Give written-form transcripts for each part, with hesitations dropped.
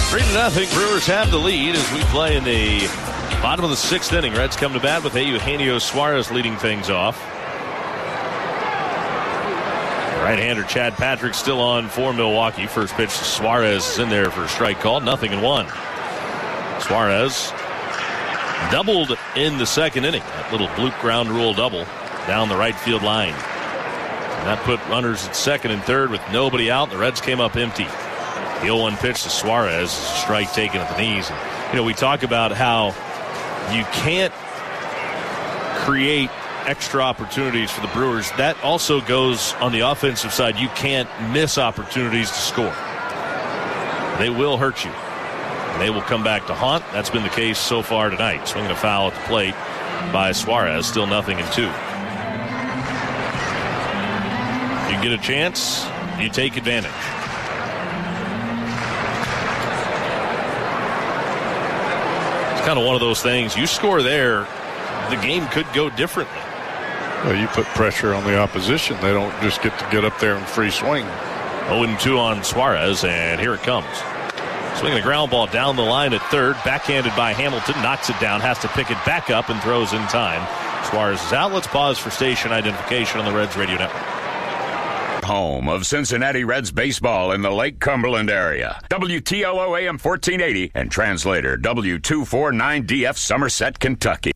3-0. Brewers have the lead as we play in the bottom of the 6th inning. Reds come to bat with Eugenio Suarez leading things off. Right-hander Chad Patrick still on for Milwaukee. First pitch to Suarez is in there for a strike call. 0-1. Suarez doubled in the 2nd inning. That little bloop ground rule double down the right field line. And that put runners at 2nd and 3rd with nobody out. The Reds came up empty. The 0-1 pitch to Suarez is a strike taken at the knees. And, we talk about how you can't create extra opportunities for the Brewers. That also goes on the offensive side. You can't miss opportunities to score. They will hurt you. They will come back to haunt. That's been the case so far tonight. Swinging a foul at the plate by Suarez. Still 0-2. You get a chance, you take advantage. It's kind of one of those things. You score there, the game could go differently. Well, you put pressure on the opposition. They don't just get to get up there and free swing. 0-2 on Suarez, and here it comes. Swinging a ground ball down the line at 3rd. Backhanded by Hamilton. Knocks it down. Has to pick it back up and throws in time. Suarez is out. Let's pause for station identification on the Reds Radio Network. Home of Cincinnati Reds baseball in the Lake Cumberland area. WTLO AM 1480 and translator W249DF Somerset, Kentucky.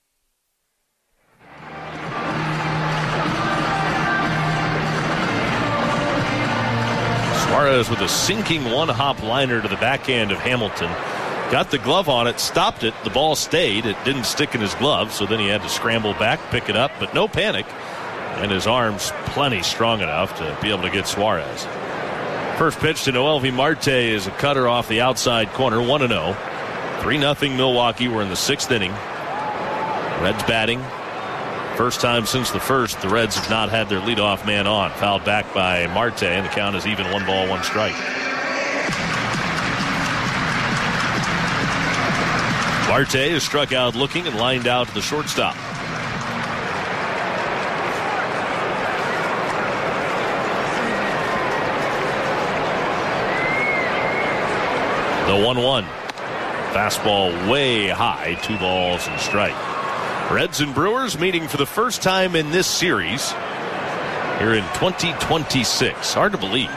Suarez with a sinking one-hop liner to the backhand of Hamilton. Got the glove on it, stopped it. The ball stayed. It didn't stick in his glove, so then he had to scramble back, pick it up, but no panic. And his arm's plenty strong enough to be able to get Suarez. First pitch to Noelvi Marte is a cutter off the outside corner, 1-0. 3-0 Milwaukee. We're in the 6th inning. Reds batting. First time since the first, the Reds have not had their leadoff man on. Fouled back by Marte, and the count is even 1-1 strike. Marte is struck out looking and lined out to the shortstop. The 1-1. Fastball way high. 2 balls and strike. Reds and Brewers meeting for the first time in this series here in 2026. Hard to believe.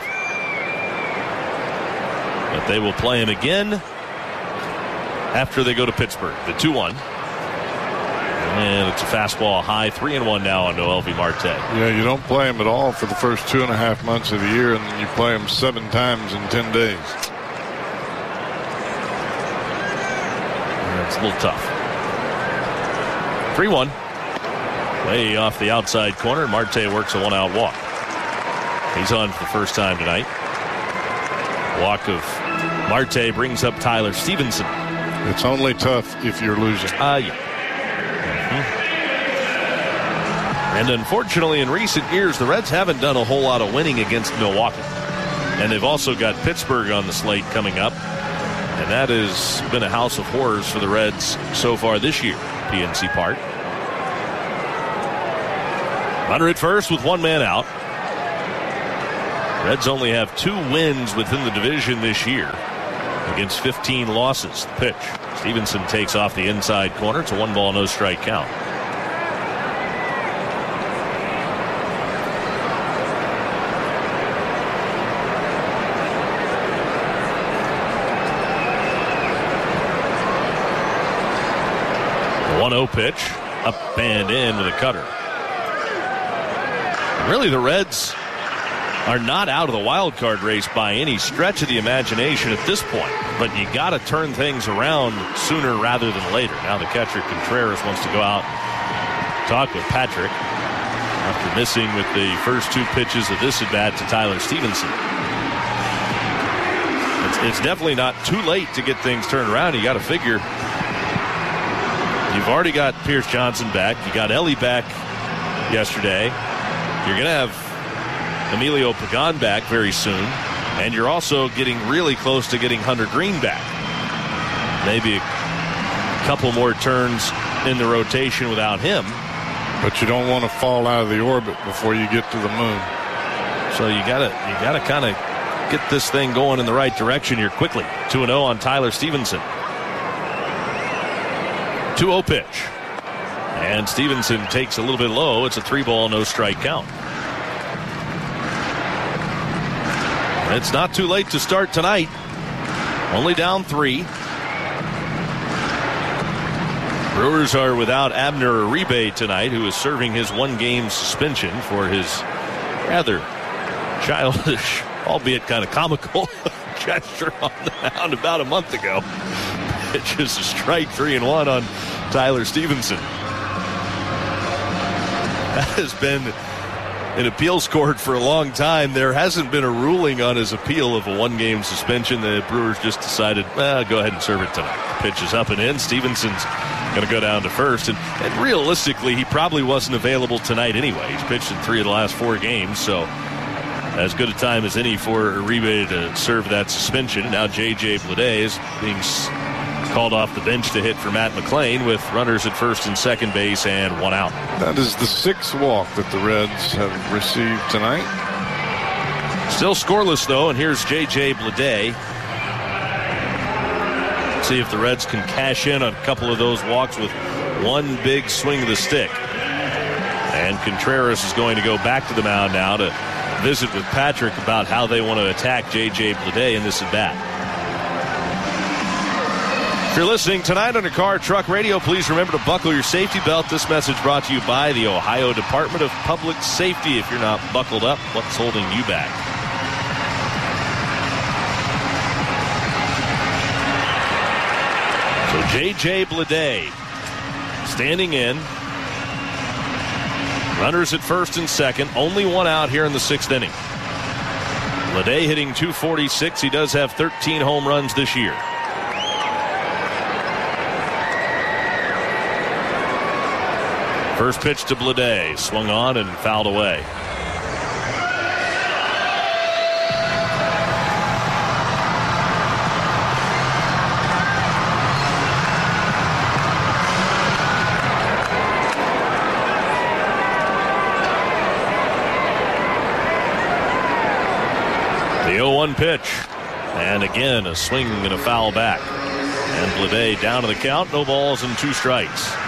But they will play him again after they go to Pittsburgh. The 2-1. And it's a fastball high. 3-1 now on Noelvi Marte. Yeah, you don't play him at all for the first 2.5 months of the year, and then you play him 7 times in 10 days. It's a little tough. 3-1. Way off the outside corner. Marte works a 1-out walk. He's on for the first time tonight. Walk of Marte brings up Tyler Stevenson. It's only tough if you're losing. Yeah. And unfortunately, in recent years, the Reds haven't done a whole lot of winning against Milwaukee. And they've also got Pittsburgh on the slate coming up. And that has been a house of horrors for the Reds so far this year, PNC Park. Runner at first with 1 man out. Reds only have 2 wins within the division this year against 15 losses. The pitch. Stevenson takes off the inside corner. It's a 1-ball, no strike count. The 1-0 pitch. Up and in with a cutter. Really, the Reds are not out of the wild card race by any stretch of the imagination at this point. But you got to turn things around sooner rather than later. Now the catcher Contreras wants to go out and talk with Patrick after missing with the first 2 pitches of this at-bat to Tyler Stevenson. It's definitely not too late to get things turned around. You got to figure you've already got Pierce Johnson back. You got Ellie back yesterday. You're going to have Emilio Pagan back very soon. And you're also getting really close to getting Hunter Green back. Maybe a couple more turns in the rotation without him. But you don't want to fall out of the orbit before you get to the moon. So you gotta kind of get this thing going in the right direction here quickly. 2-0 on Tyler Stevenson. 2-0 pitch. And Stevenson takes a little bit low. It's a 3-ball, no strike count. It's not too late to start tonight. Only down 3. Brewers are without Abner Uribe tonight, who is serving his 1-game suspension for his rather childish, albeit kind of comical, gesture on the mound about a month ago. It's just a strike, 3-1 on Tyler Stevenson. That has been in appeals court for a long time. There hasn't been a ruling on his appeal of a 1-game suspension. The Brewers just decided, well, go ahead and serve it tonight. The pitch is up and in. Stevenson's going to go down to first. And realistically, he probably wasn't available tonight anyway. He's pitched in 3 of the last 4 games, so as good a time as any for Uribe to serve that suspension. Now J.J. Bleday is being called off the bench to hit for Matt McLain with runners at first and second base and 1 out. That is the 6th walk that the Reds have received tonight. Still scoreless, though, and here's J.J. Bleday. See if the Reds can cash in on a couple of those walks with one big swing of the stick. And Contreras is going to go back to the mound now to visit with Patrick about how they want to attack J.J. Bleday in this at-bat. If you're listening tonight on your Car Truck Radio, please remember to buckle your safety belt. This message brought to you by the Ohio Department of Public Safety. If you're not buckled up, what's holding you back? So J.J. Bleday standing in. Runners at first and second. Only 1 out here in the 6th inning. Bleday hitting .246. He does have 13 home runs this year. First pitch to Bleday, swung on and fouled away. The 0-1 pitch, and again a swing and a foul back. And Bleday down to the count, no balls and 2 strikes.